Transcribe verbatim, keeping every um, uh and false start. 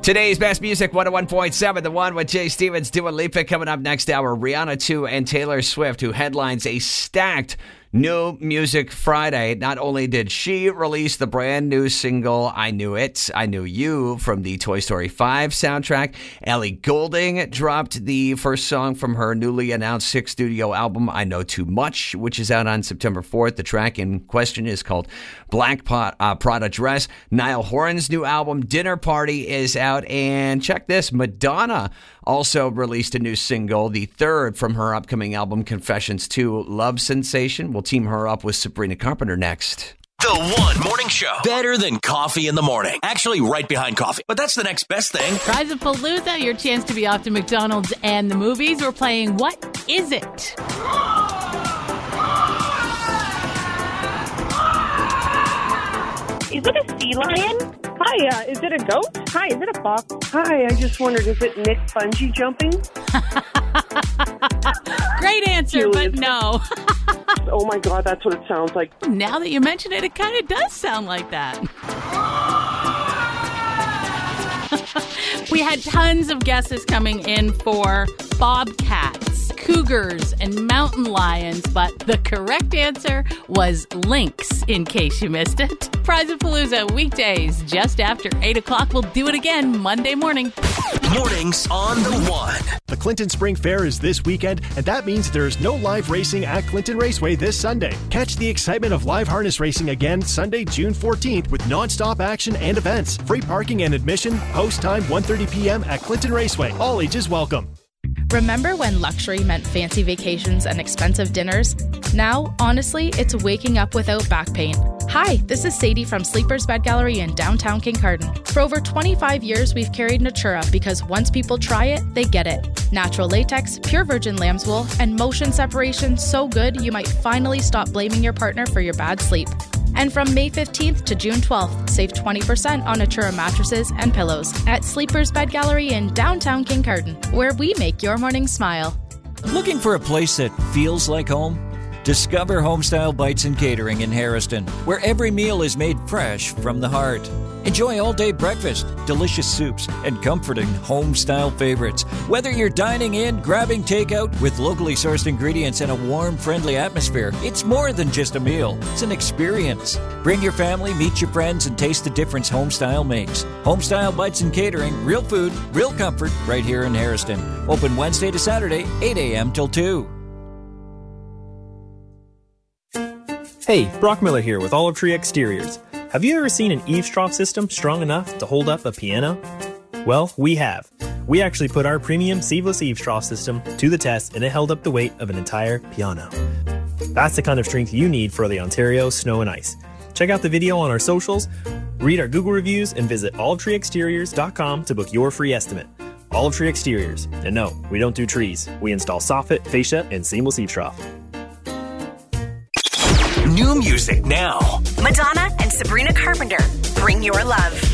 Today's best music, one oh one point seven, The One with Jay Stevens, Dua Lipa. Coming up next hour, Rihanna two and Taylor Swift, who headlines a stacked New Music Friday. Not only did she release the brand new single, I Knew It, I Knew You, from the Toy Story five soundtrack, Ellie Goulding dropped the first song from her newly announced sixth studio album, I Know Too Much, which is out on September fourth. The track in question is called Black Pot, uh, Prada Dress. Niall Horan's new album, Dinner Party, is out. And check this, Madonna also released a new single, the third from her upcoming album, Confessions two, Love Sensation. We'll team her up with Sabrina Carpenter next. The One Morning Show. Better than coffee in the morning. Actually, right behind coffee. But that's the next best thing. Prizapalooza, your chance to be off to McDonald's and the movies. We're playing What Is It? Is it a sea lion? Hi, uh, is it a goat? Hi, is it a fox? Hi, I just wondered, is it Nick bungee jumping? Great answer, but no. Oh my God, that's what it sounds like. Now that you mention it, it kind of does sound like that. We had tons of guesses coming in for bobcats, cougars, and mountain lions, but the correct answer was lynx, in case you missed it. Prizapalooza, weekdays just after eight o'clock. We'll do it again Monday morning. Mornings on The One. The Clinton Spring Fair is this weekend, and that means there's no live racing at Clinton Raceway this Sunday. Catch the excitement of live harness racing again Sunday, June fourteenth, with non-stop action and events. Free parking and admission. Post time one thirty p.m. at Clinton Raceway. All ages welcome. Remember when luxury meant fancy vacations and expensive dinners? Now, honestly, it's waking up without back pain. Hi, this is Sadie from Sleepers Bed Gallery in downtown Kincardine. For over twenty-five years, we've carried Natura because once people try it, they get it. Natural latex, pure virgin lamb's wool, and motion separation so good you might finally stop blaming your partner for your bad sleep. And from May fifteenth to June twelfth, save twenty percent on Natura mattresses and pillows at Sleepers Bed Gallery in downtown Kincardine, where we make your morning smile. Looking for a place that feels like home? Discover Homestyle Bites and Catering in Harrison, where every meal is made fresh from the heart. Enjoy all-day breakfast, delicious soups, and comforting home-style favorites. Whether you're dining in, grabbing takeout with locally sourced ingredients and a warm, friendly atmosphere, it's more than just a meal. It's an experience. Bring your family, meet your friends, and taste the difference Homestyle makes. Homestyle Bites and Catering, real food, real comfort, right here in Harrison. Open Wednesday to Saturday, eight a.m. till two. Hey, Brock Miller here with Olive Tree Exteriors. Have you ever seen an eavesdrop system strong enough to hold up a piano? Well, we have. We actually put our premium seamless eavesdrop system to the test, and it held up the weight of an entire piano. That's the kind of strength you need for the Ontario snow and ice. Check out the video on our socials, read our Google reviews, and visit olive tree exteriors dot com to book your free estimate. Olive Tree Exteriors. And no, we don't do trees. We install soffit, fascia, and seamless eavesdrop. New music now. Madonna and Sabrina Carpenter, Bring Your Love.